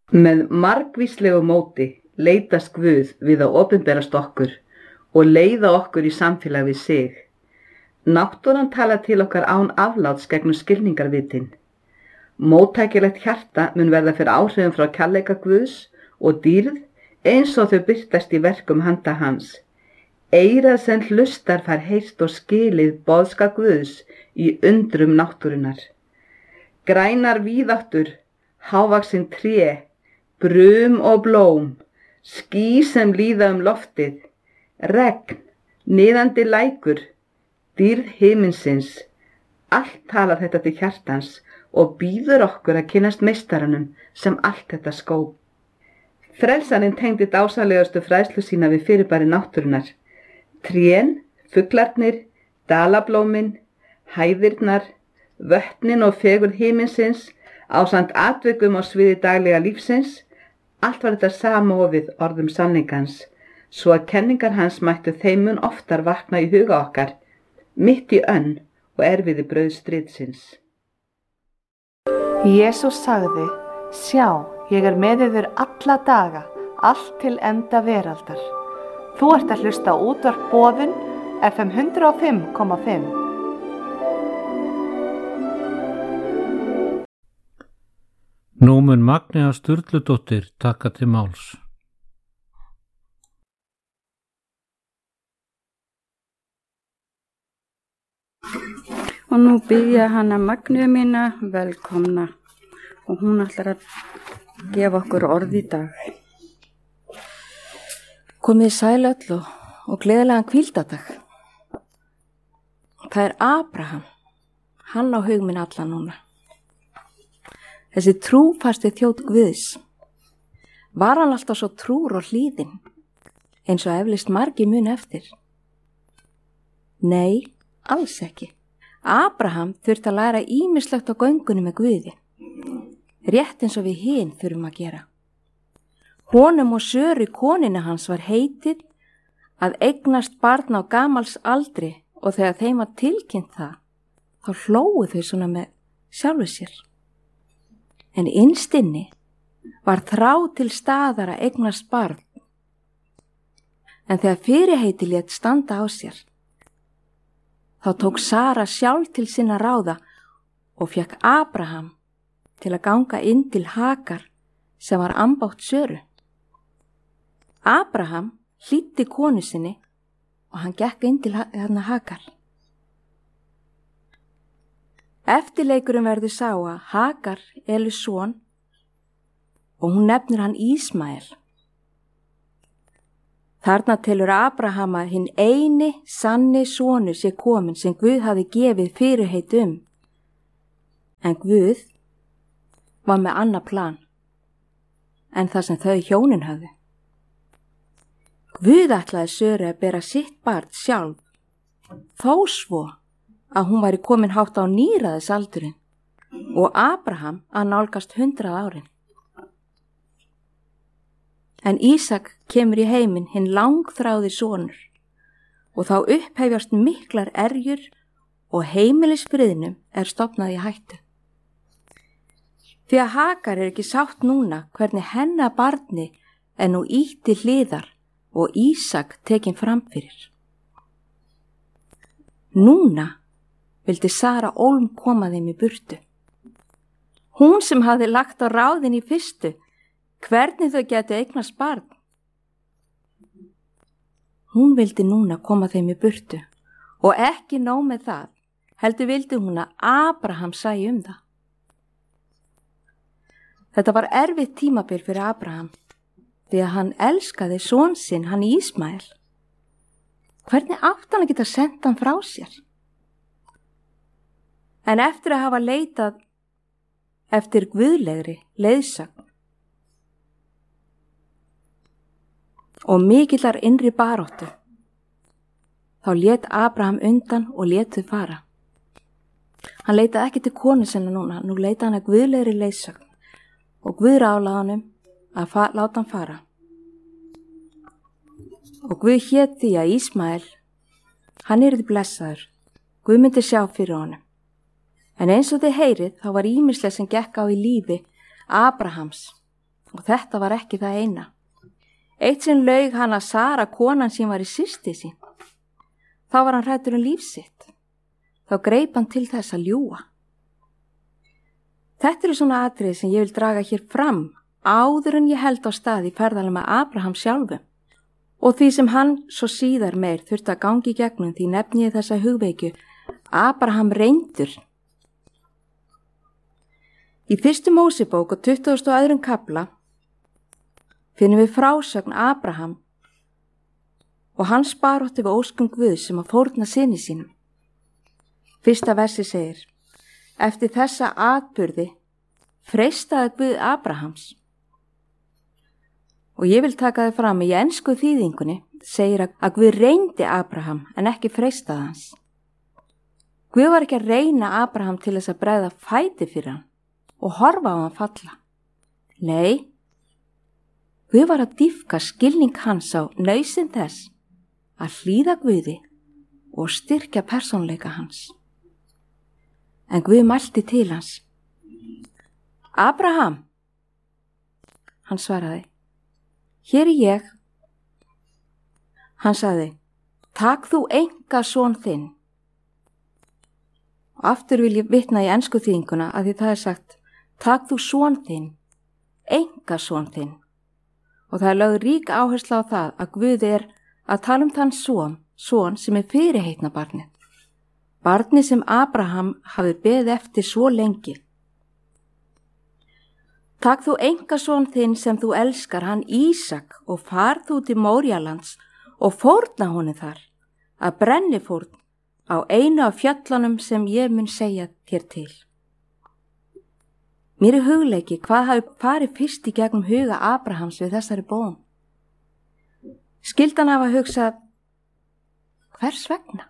Með margvíslegu móti leitast Guð við að opinberast okkur og leiða okkur í samfélag við sig. Náttúran talar til okkar án afláts gegnum skilningarvitin. Móttækilegt hjarta mun verða fyrir áhrifum frá kærleika Guðs og dýrð eins og þau birtast í verkum handa hans. Eyrað sem hlustar fær heyrt og skilið boðskap Guðs í undrum náttúrunnar. Grænar víðáttur, hávaxin tré, brum og blóm, ský sem líða loftið, regn, niðandi lækur, dýrð himinsins, allt talar þetta til hjartans og býður okkur að kynnast meistaranum sem allt þetta skóp. Frelsarinn tengdi dásalegustu fræðslu sína við fyrirbæri náttúrunnar. Trén, fuglarnir, dalablómin, hæðirnar, vötnin og fegurð himinsins ásamt atvikum á sviði daglega lífsins, allt var þetta samofið orðum sannleikans, svo að kenningar hans mættu þeim mun oftar vakna í huga okkar, mitt í önn og erfiði brauðstríðsins. Jesús sagði, sjá, ég er með yður alla daga, allt til enda veraldar. Þú ert að hlusta á útvarp Boðun, FM 105,5. Nú mun Magnea Sturludóttir taka til máls. Og nú býð ég hana Magneu mína velkomna og hún ætlar að gefa okkur orð í dag. Komið sæl öll og gleðilegan hvíldadag. Það er Abraham, hann á hug minn alla núna. Þessi trúfasti þjónn Guðs. Var hann alltaf svo trúr og hlýðinn, eins og eflaust margir muni eftir? Nei, alls ekki. Abraham þurfti að læra ýmislegt á göngunni með Guði, rétt eins og við hin þurfum að gera. Honum og Söru koninu hans var heitið að eignast barn á gamals aldri og þegar þeim var tilkynnt það, þá hlógu þau svona með sjálfu sér. En innst inni var þrá til staðar að eignast barn. En þegar fyrirheiti lét standa á sér, þá tók Sara sjálf til sinna ráða og fékk Abraham til að ganga inn til Hagar sem var ambátt Söru. Abraham hlýddi konu sinni og hann gekk inn til Hagar. Eftirleikurinn verður sá að Hagar elur son og hún nefnir hann Ísmael. Þarna telur Abraham að hinn eini sanni sonur sé komin sem Guð hafi gefið fyrirheit En Guð var með annað plan en það sem þau hjónin höfðu. Guð ætlaði Söru að bera sitt barn sjálf, þó svo að hún væri komin hátt á níræðisaldurinn og Abraham að nálgast 100 árin. En Ísak kemur í heiminn hinn langþráði sonur og þá upphefjast miklar erjur og heimilisfriðnum stofnað í hættu. Því að Hagar ekki sátt núna hvernig hennar barni nú ýtt til hliðar og Ísak tekinn fram fyrir. Núna vildi Sara ólm koma þeim í burtu. Hún sem hafði lagt á ráðin í fyrstu, hvernig þau getu eignast barn. Hún vildi núna koma þeim í burtu og ekki nóg með það, heldur vildi hún að Abraham sæi það. Þetta var erfitt tímabil fyrir Abraham, því að hann elskaði son sinn, hann Ísmael. Hvernig átti hann að geta sent hann frá sér? En eftir að hafa leitað eftir guðlegri leiðsögn og mikillar innri baráttu, þá lét Abraham undan og lét þau fara. Hann leitaði ekki til konu sinna núna, nú leitaði hann að guðlegri leiðsögn og Guð ráðlagði honum að láta hann fara. Og Guð hét því að Ísmael, hann yrði blessaður, Guð myndi sjá fyrir honum. En eins og þið heyrið, þá var ýmislegt sem gekk á í lífi Abrahams Og þetta var ekki það eina. Eitt sinn laug hann að Sara, konan sín, var í systir sín. Þá var hann hræddur líf sitt. Þá greip hann til þess að ljúga. Þetta eru svona atriði sem ég vil draga hér fram áður en ég held á stað í ferðalag með Abraham sjálfum og því sem hann svo síðar meir þurfti að gangi gegnum, því nefni ég þessa hugveikju Abraham reyndur. Í 1. Mósebók og 22. kafla finnum við frásögn Abraham og hans baróttu við óskum Guðs sem að fórna syni sínum. 1. versi segir: Eftir þessa atburði freistaði Guð Abrahams. Og ég vil taka þið fram í ensku þýðingunni segir að Guð reyndi Abraham en ekki freistaði hans. Guð var ekki að reyna Abraham til þess að bregða fæti fyrir hann og horfa á hann falla. Nei, Guð var að dýpka skilning hans á nauðsyn þess að hlýða Guði og styrkja persónleika hans. En Guð mælti til hans: Abraham. Hann svaraði: Hér er ég. Hann sagði: Takk þú enga son þinn. Og aftur vil ég vitna í ensku þýðinguna að því það er sagt: Takk þú son þinn, enga son þinn. Og það er lögð rík áhersla á það að Guð er að tala um þann son sem er fyrirheitna barnið. Barnið sem Abraham hafði beðið eftir svo lengi. Takk þú enga son þinn sem þú elskar, hann Ísak, og far þú til Móríalands og fórna honum þar, að brennifórn á einu af fjöllunum sem ég mun segja þér til. Mér er hugleiki hvað hafi farið fyrst í gegnum huga Abrahams við þessari bón. Skyldi hann hafa hugsað: hvers vegna?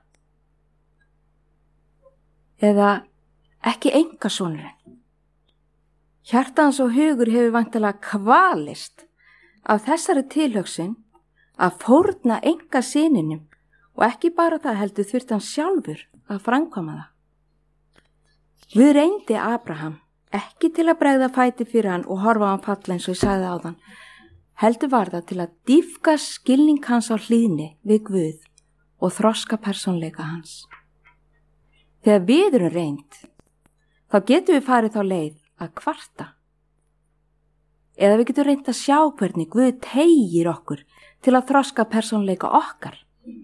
Eða ekki enga sonurinn? Hjarta hans og hugur hefur væntanlega kvalist af þessari tilhugsun að fórna enga syninum, og ekki bara það heldur þurfti hann sjálfur að framkvæma það. Guð reyndi Abraham ekki til að bregða fæti fyrir hann og horfa á hann falla eins og ég sagði áðan, heldur var það til að dýpka skilning hans á hlýðni við Guð og þroska persónleika hans. Þegar við erum reynd, þá getum við farið þá leið að kvarta. Eða við getum reynd að sjá hvernig Guð teygir okkur til að þroska persónleika okkar.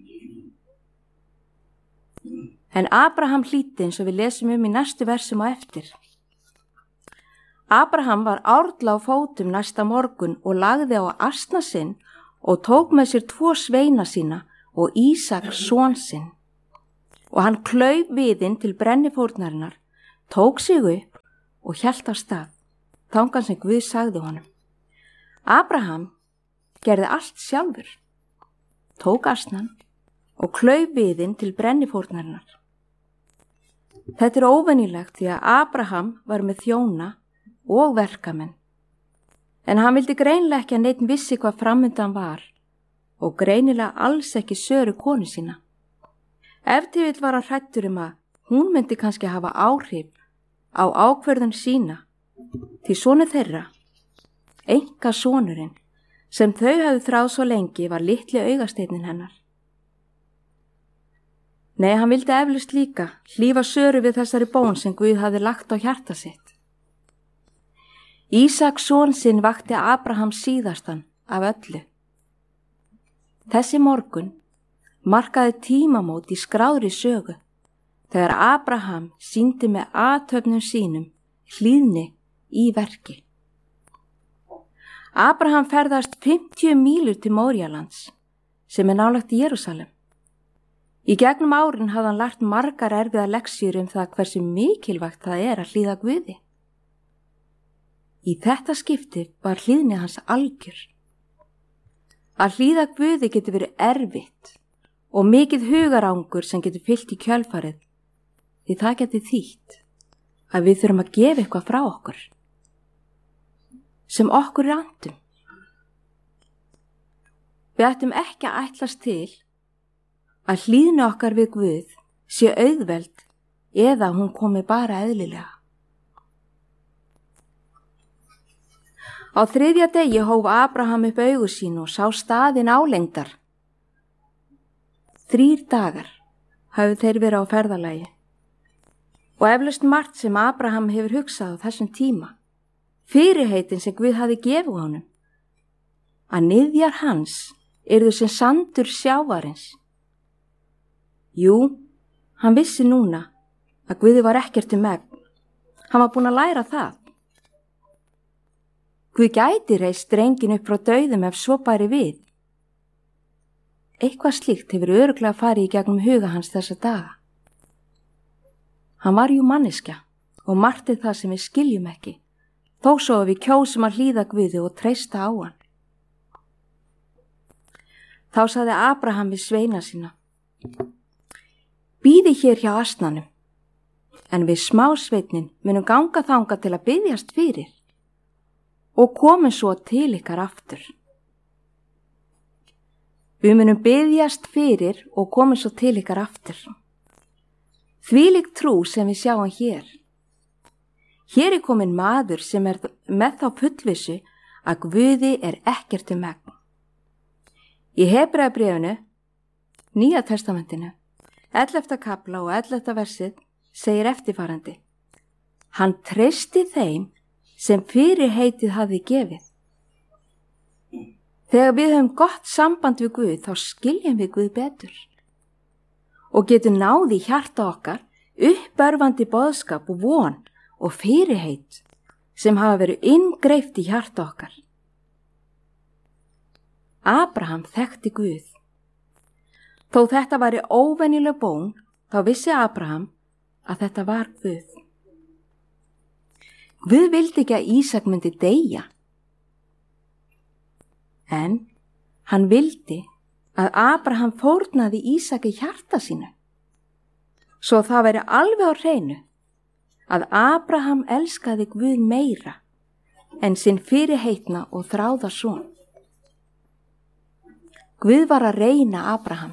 En Abraham hlýddi eins og við lesum í næstu versum á eftir. Abraham var árla á fótum næsta morgun og lagði á asna sinn og tók með sér 2 sveina sína og Ísak son sinn. Og hann klauf viðinn til brennifórnarinnar, tók sig upp og hélt af stað, þangað sem Guð sagði honum. Abraham gerði allt sjálfur, tók asnan og klauf viðinn til brennifórnarinnar. Þetta er óvenjulegt því að Abraham var með þjóna og verkamenn, en hann vildi greinilega ekki að neinn vissi hvað framundan var og greinilega alls ekki Söru konu sína. Ef til vill var hann hræddur að hún myndi kannski hafa áhrif á ákvörðun sína, því sonur þeirra, enga sonurinn, sem þau hafði þráð svo lengi, var litli augasteinin hennar. Nei, hann vildi eflaust líka hlífa Söru við þessari bón sem Guð hafði lagt á hjarta sitt. Ísak son sinn vakti Abraham síðastan af öllu. Þessi morgun markaði tímamót í skráðri sögu, þegar Abraham sýndi með athöfnum sínum hlýðni í verki. Abraham ferðast 50 mílur til Móríalands, sem er nálægt Jerúsalem. Í gegnum árin hafði hann lært margar erfiðar leksjur það hversu mikilvægt það er að hlýða Guði. Í þetta skipti var hlýðni hans algjör. Að hlýða Guði getur verið erfitt og mikið hugarangur sem getur fyllt í kjölfarið, því það getur þýtt að við þurfum að gefa eitthvað frá okkur sem okkur er andum. Við ættum ekki að ætlast til að hlýðni okkar við Guð sé auðveld eða hún komi bara eðlilega. Á 3. degi hóf Abraham upp augu sín og sá staðinn álengdar. 3 dagar hafi þeir verið á ferðalagi og eflaust margt sem Abraham hefur hugsað á þessum tíma, fyrirheitin sem Guð hafi gefið honum, að niðjar hans yrðu sem sandur sjávarins. Jú, hann vissi núna að Guði var ekkert megn. Hann var búinn að læra það. Guð gæti reist drenginn upp frá dauðum ef svo bæri við. Eitthvað slíkt hefur örugglega farið í gegnum huga hans þessa daga. Hann var jú manneskja og margt það sem við skiljum ekki, þó svo að við kjósum að hlýða Guði og treysta á hann. Þá sagði Abraham við sveina sína: Bíði hér hjá asnanum, en við smásveitnin munum ganga þangað til að biðjast fyrir og komum svo til ykkar aftur. Við munum biðjast fyrir og komum svo til ykkar aftur. Þvílík trú sem við sjáum hér. Hér komin maður sem með þá fullvissu að Guði ekkert megn. Í Hebreabréfinu, Nýja testamentinu, 11. kafla og 11. versið segir eftirfarandi: Hann treysti þeim sem fyrirheitið hafði gefið. Þegar við höfum gott samband við Guð, þá skiljum við Guð betur og getum náð í hjarta okkar uppörvandi boðskap og von og fyrirheit sem hafa verið inngreift í hjarta okkar. Abraham þekkti Guð. Þó þetta væri óvenjuleg bón, þá vissi Abraham að þetta var Guð. Guð vildi ekki að Ísak myndi deyja, en hann vildi að Abraham fórnaði Ísak í hjarta sínu, svo það væri alveg á hreinu að Abraham elskaði Guð meira en sinn fyrirheitna og þráða son. Guð var að reyna Abraham.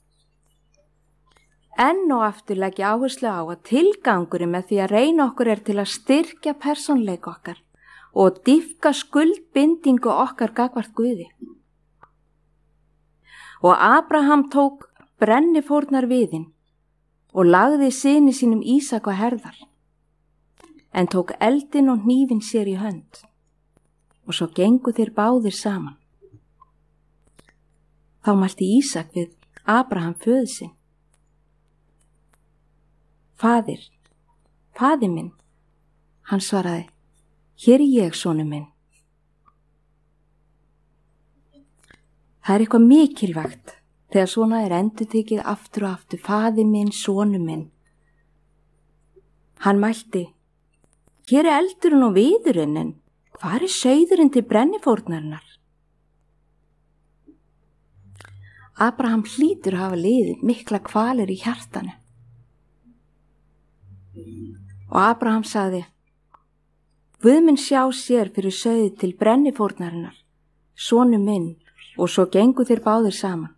Enn og aftur legg ég áherslu á að tilgangurinn með því að reyna okkur til að styrkja persónleika okkar og dýpka skuldbindingu okkar gagnvart Guði. Og Abraham tók brennifórnarviðinn og lagði syni sínum Ísak á herðar, en tók eldinn og hnífinn sér í hönd, og svo gengu þeir báðir saman. Þá mælti Ísak við Abraham föður sinn: Faðir minn. Hann svaraði: Hér ég, sonur minn. Það eitthvað mikilvægt þegar svona endurtekið aftur og aftur: faðir minn, sonur minn. Hann mælti: Hér eldurinn og viðurinn, en hvar sauðurinn til brennifórnarinnar? Abraham hlýtur að hafa liðið mikla kvalir í hjartanu. Og Abraham sagði: Guð minn sjá sér fyrir sauði til brennifórnarinnar, sonur minn, og svo gengu þeir báðir saman.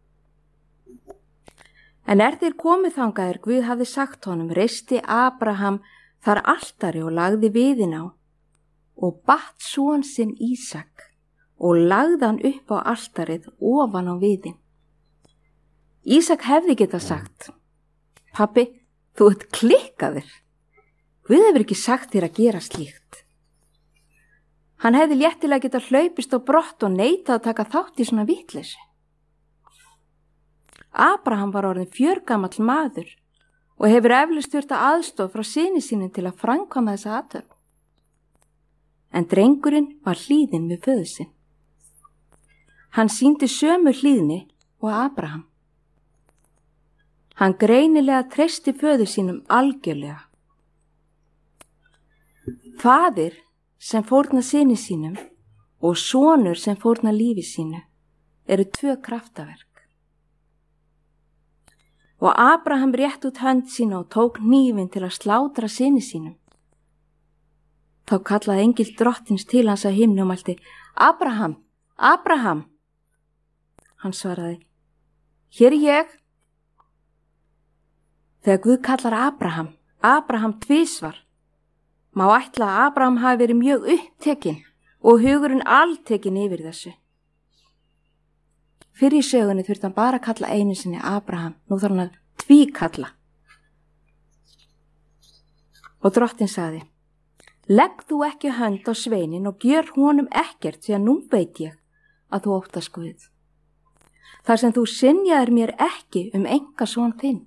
En þeir komið þangað Guð hafði sagt honum, reisti Abraham þar altari og lagði viðinn á og batt son sinn Ísak og lagði hann upp á altarið ofan á viðinn. Ísak hefði getað sagt: Pabbi, þú ert klikkaður. Guð hefur ekki sagt þér að gera slíkt. Hann hefði léttilega getað hlaupist á brott og neitað að taka þátt í svona vitleysu. Abraham var orðinn fjörgamall maður og hefur eflaust þurft aðstoð frá syni sínum til að framkvæma þessa athöfn. En drengurinn var hlýðinn við föður sinn. Hann sýndi sömu hlýðni og Abraham. Hann greinilega treysti föður sínum algjörlega. Faðir sem fórna syni sínum og sonur sem fórna lífi sínu eru 2 kraftaverk. Og Abraham rétt út hönd sína og tók hnífinn til að slátra syni sínum. Þá kallaði engill drottins til hans að himni og mælti: Abraham, Abraham. Hann svaraði: Hér ég. Þegar Guð kallar Abraham tvisvar, má ætla að Abraham hafi verið mjög upptekinn og hugurinn alltekinn yfir þessu. Fyrir í sögunni þurfti hann bara að kalla einu sinni Abraham, nú þarf hann að tvíkalla. Og drottinn sagði: legg þú ekki hönd á sveinin og gjör honum ekkert, því að nú veit ég að þú óttast Guð. Þar sem þú synjaðir mér ekki einkason þinn.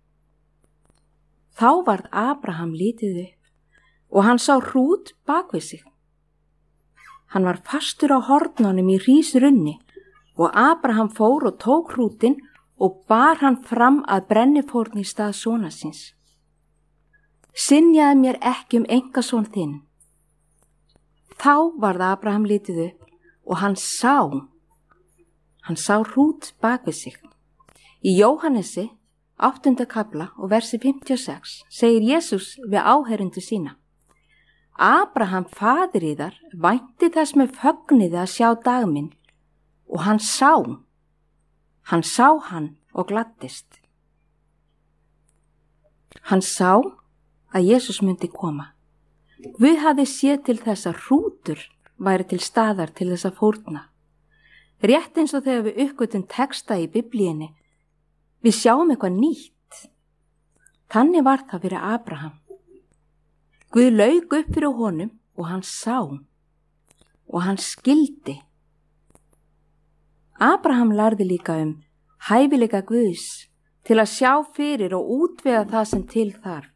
Þá varð Abraham lítið upp og hann sá hrút bak við sig. Hann var fastur á hornunum í hrísrunni og Abraham fór og tók hrútinn og bar hann fram að brennifórn í stað sona síns. Synjaði mér ekki einkason þinn. Þá varð Abraham lítið upp og hann sá hrút bak við sig. Í Jóhannesi 8. kafla og versi 56 segir Jesús við áheyrundu sína: Abraham faðir yðar vænti þess með fögnuði að sjá dag minn, og hann sá hann og gladdist. Hann sá að Jesús myndi koma. Guð hafði séð til þess að hrútur væri til staðar til þess að fórna. Rétt eins og þegar við uppgötum texta í Biblíunni, við sjáum eitthvað nýtt. Þannig var það fyrir Abraham. Guð lauk upp fyrir honum og hann sá og hann skildi. Abraham lærði líka hæfileika Guðs til að sjá fyrir og útvega það sem til þarf.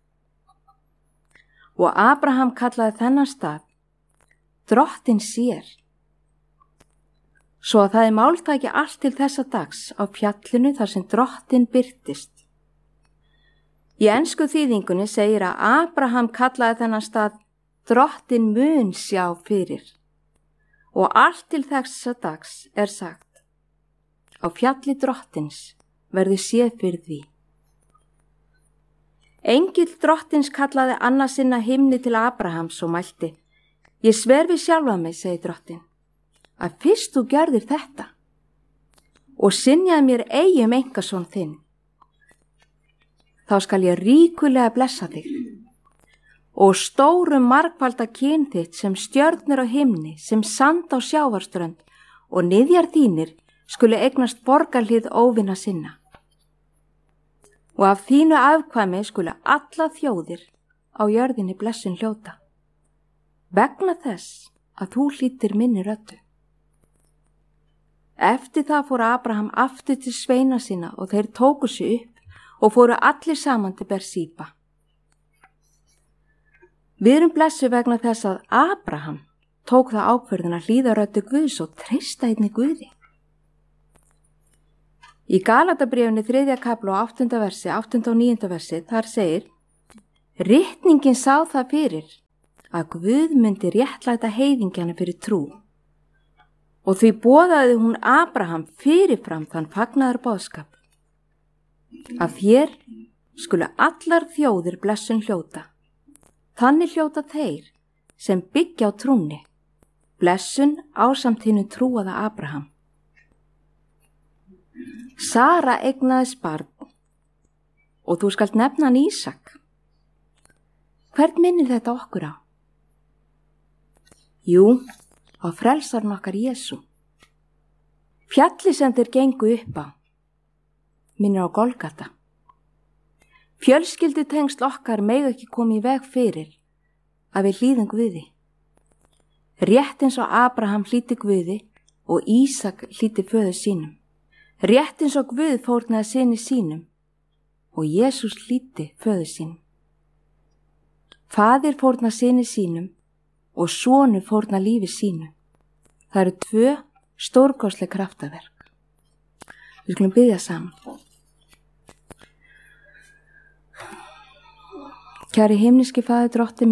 Og Abraham kallaði þennan stað Drottinn sér. Svo að það máltæki allt til þessa dags á fjallinu þar sem Drottinn birtist. Í ensku þýðingunni segir að Abraham kallaði þennan stað Drottinn mun sjá fyrir. Og allt til þessa dags sagt: á fjalli Drottins verður séð fyrir því. Engill Drottins kallaði annað sinna himni til Abrahams og mælti: ég sver við sjálfa mig, segi Drottinn, að fyrst þú gerðir þetta og synjaði mér eigi einkason þinn, þá skal ég ríkulega blessa þig og stórum margfalda kyn þitt sem stjörnur á himni, sem sand á sjávarströnd, og niðjar þínir skuli eignast borgarhlið óvina sinna. Og af þínu afkvæmi skuli alla þjóðir á jörðinni blessun hljóta, vegna þess að þú hlýtir minni röddu. Eftir það fór Abraham aftur til sveina sína og þeir tóku sig upp og fóru allir saman til Bersíba. Við erum blessu vegna þess að Abraham tók það ákvörðun að hlýða röddu Guðs og treysta einni Guði. Í Galatabréfinu 3. kafla og 8. versi, 8. og 9. versi, þar segir: ritningin sá það fyrir að Guð myndi réttlæta heiðingjana fyrir trú, og því boðaði hún Abraham fyrirfram þann fagnaðar boðskap: af þér skulu allar þjóðir blessun hljóta, þannig hljóta þeir sem byggja á trúnni blessun ásamt hinu trúaða Abraham. Sara eignaðist barn og þú skalt nefna hann Ísak. Hvern minnir þetta okkur á? Jú, á frelsarinn okkar Jesú. Fjalli sem þeir gengu upp á minnir á Golgata. Fjölskyldutengsl okkar mega ekki koma í veg fyrir að við hlýðum Guði. Rétt eins og Abraham hlýddi Guði og Ísak hlýddi föður sínum. Rétt eins og Guð fórnaði syni sínum og Jesús hlýddi föður sínum. Faðir fórna syni sínum og sonur fórna lífi sínu. Það eru 2 stórkostleg kraftaverk. Við skulum biðja saman. Kæri himneski Faðir, Drottinn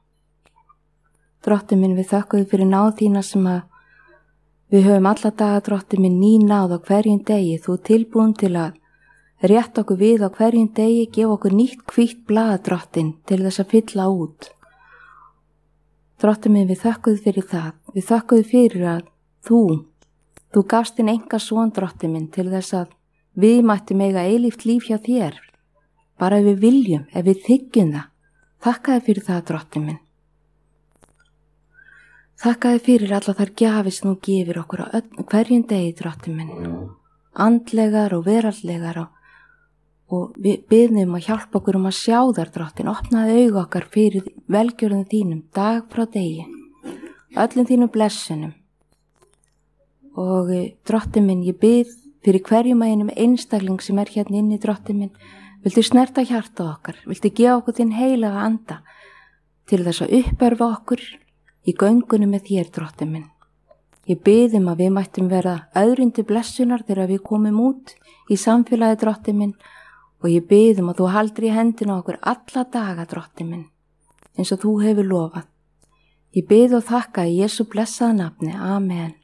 minn, við þökkum þér fyrir náð þína sem að við höfum alla daga, Drottinn minn, ný náð á hverjum degi. Þú tilbúin til að rétta okkur við á hverjum degi, gefa okkur nýtt hvítt blað, Drottinn, til þess að fylla út. Drottinn minn, við þökkum þér fyrir það. Við þökkum þér fyrir að þú gafst þinn einkason, Drottinn minn, til þess að við mættum eiga eilíft líf hjá þér. Bara ef við viljum, ef við þiggjum það. Þakka þér fyrir það, Drottinn minn. Þakka þér fyrir alla þær gjafir sem þú gefur okkur á hverjum degi, Drottinn minn, andlegar og veraldlegar og við biðjum að hjálpa okkur að sjá þar, Drottinn, opnaði augu okkar fyrir velgjörðum þínum dag frá degi, öllum þínum blessunum. Og Drottinn minn, ég bið fyrir hverjum einum einstakling sem hérna inni, Drottinn minn, viltu snerta hjarta okkar, viltu gefa okkur þinn heilaga anda til þess að uppörfa okkur í göngunum með þér, Drottinn minn. Ég bið að við mættum vera öðrum til blessunar þegar við komum út í samfélagi, Drottinn minn, og ég bið að þú haldir í hendina okkur alla daga, Drottinn minn, eins og þú hefur lofað. Ég bið og þakka í Jesú blessaða nafni. Amen.